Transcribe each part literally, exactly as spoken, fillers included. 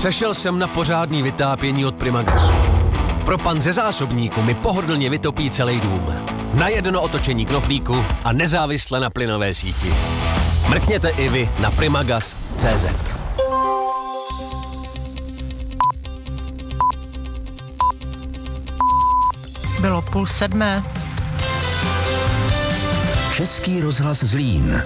Přešel jsem na pořádný vytápění od Primagasu. Propan ze zásobníku mi pohodlně vytopí celý dům. Na jedno otočení knoflíku a nezávisle na plynové síti. Mrkněte i vy na primagas tečka cé zet. Bylo půl sedmé. Český rozhlas Zlín.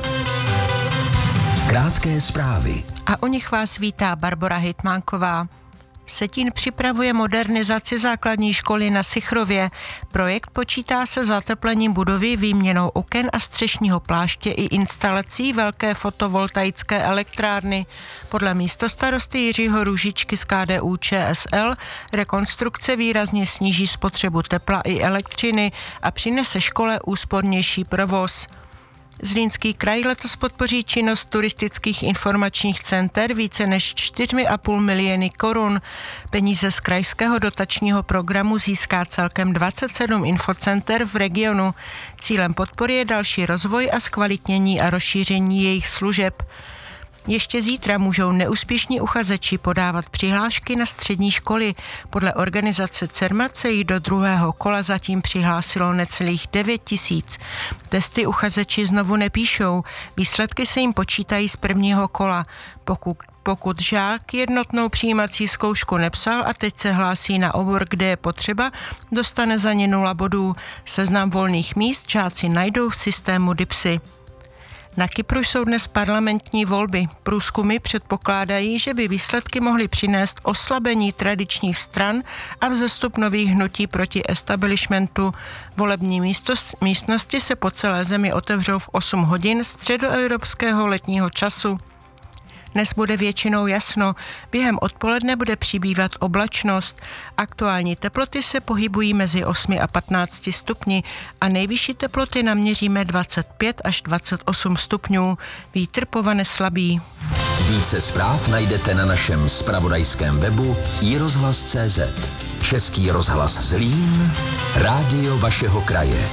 Krátké zprávy. A u nich vás vítá Barbora Hejtmánková. Vsetín připravuje modernizaci základní školy na Sichrově. Projekt počítá se zateplením budovy, výměnou oken a střešního pláště i instalací velké fotovoltaické elektrárny. Podle místostarosty Jiřího Růžičky z K D U Č S L rekonstrukce výrazně sníží spotřebu tepla i elektřiny a přinese škole úspornější provoz. Zlínský kraj letos podpoří činnost turistických informačních center více než čtyři a půl miliony korun. Peníze z krajského dotačního programu získá celkem dvacet sedm infocenter v regionu. Cílem podpory je další rozvoj a zkvalitnění a rozšíření jejich služeb. Ještě zítra můžou neúspěšní uchazeči podávat přihlášky na střední školy. Podle organizace Cermat se jich do druhého kola zatím přihlásilo necelých devět tisíc. Testy uchazeči znovu nepíšou, výsledky se jim počítají z prvního kola. Pokud, pokud žák jednotnou přijímací zkoušku nepsal a teď se hlásí na obor, kde je potřeba, dostane za ně nula bodů. Seznam volných míst žáci najdou v systému DIPSy. Na Kypru jsou dnes parlamentní volby. Průzkumy předpokládají, že by výsledky mohly přinést oslabení tradičních stran a vzestup nových hnutí proti establishmentu. Volební místos, místnosti se po celé zemi otevřou v osm hodin středoevropského letního času. Dnes bude většinou jasno, během odpoledne bude přibývat oblačnost. Aktuální teploty se pohybují mezi osmi a patnácti stupni a nejvyšší teploty naměříme dvacet pět až dvacet osm stupňů. Vítr povane slabý. Více zpráv najdete na našem zpravodajském webu i rozhlas tečka cé zet. Český rozhlas Zlín, rádio vašeho kraje.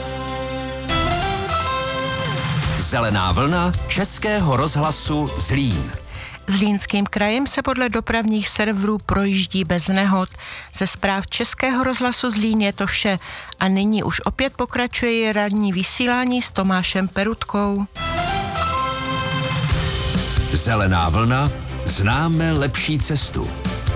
Zelená vlna Českého rozhlasu Zlín. Zlínským krajem se podle dopravních serverů projíždí bez nehod. Ze zpráv Českého rozhlasu Zlín je to vše a nyní už opět pokračuje ranní vysílání s Tomášem Perutkou. Zelená vlna, známe lepší cestu.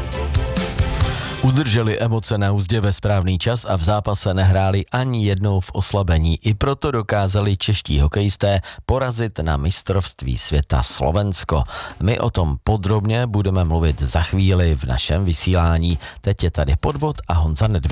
Udrželi emoce na uzdě ve správný čas a v zápase nehráli ani jednou v oslabení. I proto dokázali čeští hokejisté porazit na mistrovství světa Slovensko. My o tom podrobně budeme mluvit za chvíli v našem vysílání. Teď je tady Podvod a Honza Nedvěd.